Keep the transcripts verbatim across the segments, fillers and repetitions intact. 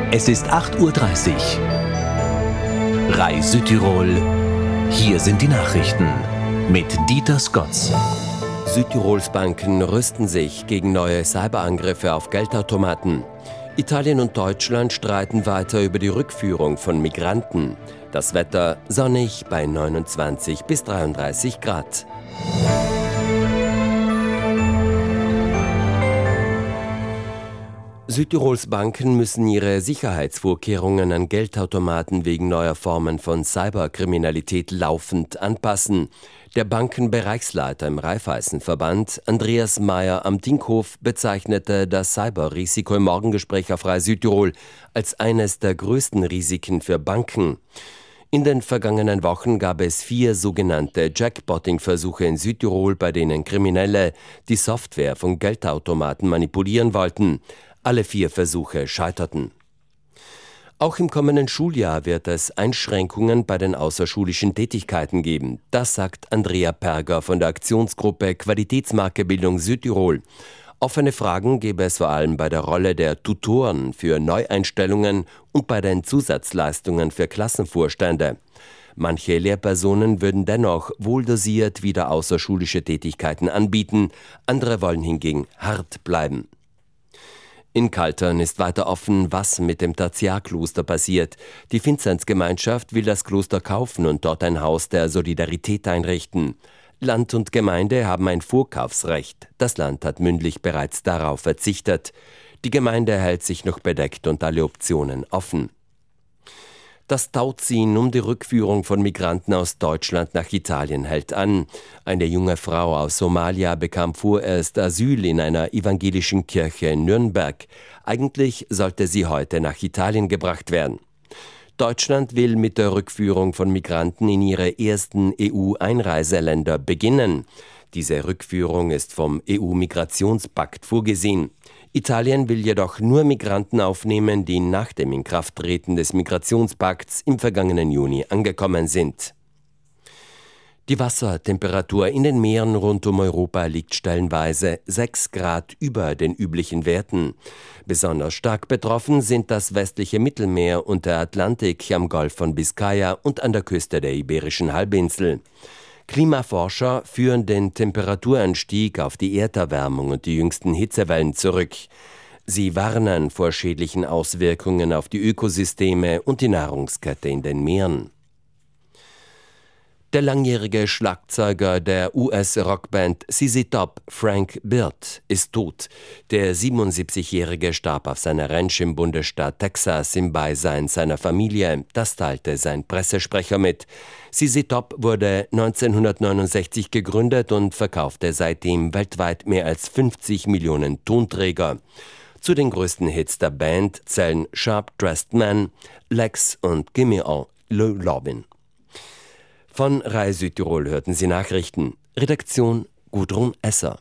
Es ist acht Uhr dreißig. R A I Südtirol. Hier sind die Nachrichten mit Dieter Skotz. Südtirols Banken rüsten sich gegen neue Cyberangriffe auf Geldautomaten. Italien und Deutschland streiten weiter über die Rückführung von Migranten. Das Wetter sonnig bei neunundzwanzig bis dreiunddreißig Grad. Südtirols Banken müssen ihre Sicherheitsvorkehrungen an Geldautomaten wegen neuer Formen von Cyberkriminalität laufend anpassen. Der Bankenbereichsleiter im Raiffeisenverband, Andreas Meyer am Dinkhof, bezeichnete das Cyberrisiko im Morgengespräch auf R A I Südtirol als eines der größten Risiken für Banken. In den vergangenen Wochen gab es vier sogenannte Jackpotting-Versuche in Südtirol, bei denen Kriminelle die Software von Geldautomaten manipulieren wollten. Alle vier Versuche scheiterten. Auch im kommenden Schuljahr wird es Einschränkungen bei den außerschulischen Tätigkeiten geben. Das sagt Andrea Perger von der Aktionsgruppe Qualitätsmarkebildung Südtirol. Offene Fragen gäbe es vor allem bei der Rolle der Tutoren für Neueinstellungen und bei den Zusatzleistungen für Klassenvorstände. Manche Lehrpersonen würden dennoch wohldosiert wieder außerschulische Tätigkeiten anbieten, andere wollen hingegen hart bleiben. In Kaltern ist weiter offen, was mit dem Tertiarkloster passiert. Die Vinzenzgemeinschaft will das Kloster kaufen und dort ein Haus der Solidarität einrichten. Land und Gemeinde haben ein Vorkaufsrecht. Das Land hat mündlich bereits darauf verzichtet. Die Gemeinde hält sich noch bedeckt und alle Optionen offen. Das Tauziehen um die Rückführung von Migranten aus Deutschland nach Italien hält an. Eine junge Frau aus Somalia bekam vorerst Asyl in einer evangelischen Kirche in Nürnberg. Eigentlich sollte sie heute nach Italien gebracht werden. Deutschland will mit der Rückführung von Migranten in ihre ersten E U-Einreiseländer beginnen. Diese Rückführung ist vom E U-Migrationspakt vorgesehen. Italien will jedoch nur Migranten aufnehmen, die nach dem Inkrafttreten des Migrationspakts im vergangenen Juni angekommen sind. Die Wassertemperatur in den Meeren rund um Europa liegt stellenweise sechs Grad über den üblichen Werten. Besonders stark betroffen sind das westliche Mittelmeer und der Atlantik am Golf von Biskaya und an der Küste der Iberischen Halbinsel. Klimaforscher führen den Temperaturanstieg auf die Erderwärmung und die jüngsten Hitzewellen zurück. Sie warnen vor schädlichen Auswirkungen auf die Ökosysteme und die Nahrungskette in den Meeren. Der langjährige Schlagzeuger der U S-Rockband Z Z Top, Frank Bird, ist tot. Der siebenundsiebzigjährige starb auf seiner Ranch im Bundesstaat Texas im Beisein seiner Familie. Das teilte sein Pressesprecher mit. Z Z Top wurde neunzehnhundertneunundsechzig gegründet und verkaufte seitdem weltweit mehr als fünfzig Millionen Tonträger. Zu den größten Hits der Band zählen Sharp Dressed Man, Lex und Gimme All Lovin'. Von R A I Südtirol hörten Sie Nachrichten. Redaktion Gudrun Esser.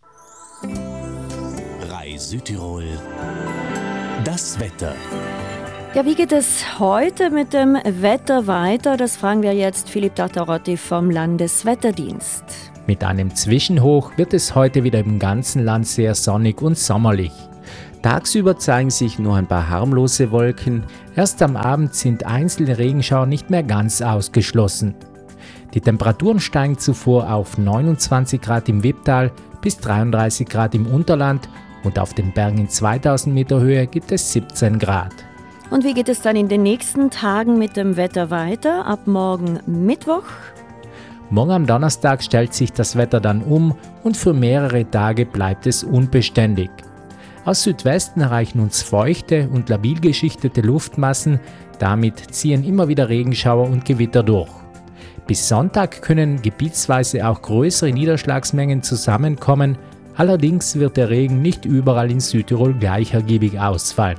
R A I Südtirol. Das Wetter. Ja, wie geht es heute mit dem Wetter weiter? Das fragen wir jetzt Philipp Tartarotti vom Landeswetterdienst. Mit einem Zwischenhoch wird es heute wieder im ganzen Land sehr sonnig und sommerlich. Tagsüber zeigen sich nur ein paar harmlose Wolken. Erst am Abend sind einzelne Regenschauer nicht mehr ganz ausgeschlossen. Die Temperaturen steigen zuvor auf neunundzwanzig Grad im Wipptal bis dreiunddreißig Grad im Unterland und auf den Bergen in zweitausend Meter Höhe gibt es siebzehn Grad. Und wie geht es dann in den nächsten Tagen mit dem Wetter weiter? Ab morgen Mittwoch? Morgen am Donnerstag stellt sich das Wetter dann um und für mehrere Tage bleibt es unbeständig. Aus Südwesten erreichen uns feuchte und labil geschichtete Luftmassen, damit ziehen immer wieder Regenschauer und Gewitter durch. Bis Sonntag können gebietsweise auch größere Niederschlagsmengen zusammenkommen, allerdings wird der Regen nicht überall in Südtirol gleich ergiebig ausfallen.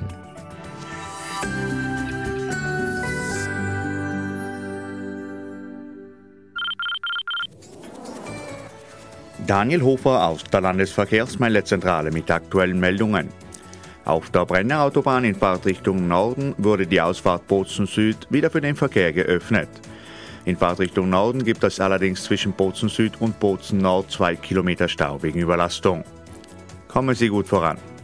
Daniel Hofer aus der Landesverkehrsmeldezentrale mit aktuellen Meldungen. Auf der Brenner Autobahn in Fahrtrichtung Norden wurde die Ausfahrt Bozen Süd wieder für den Verkehr geöffnet. In Fahrtrichtung Norden gibt es allerdings zwischen Bozen Süd und Bozen Nord zwei Kilometer Stau wegen Überlastung. Kommen Sie gut voran.